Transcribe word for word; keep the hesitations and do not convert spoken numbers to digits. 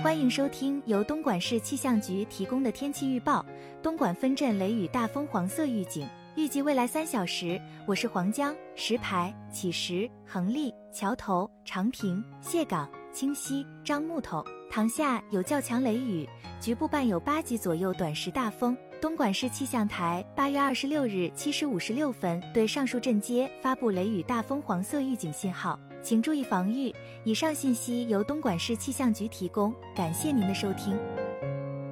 欢迎收听由东莞市气象局提供的天气预报。东莞分镇雷雨大风黄色预警，预计未来三小时，我市黄江、石牌、乞石、横沥、桥头、长坪、蟹岗、清溪、樟木头、塘下有较强雷雨，局部伴有八级左右短时大风。东莞市气象台八月二十六日七时五十六分对上述镇街发布雷雨大风黄色预警信号，请注意防御。以上信息由东莞市气象局提供，感谢您的收听。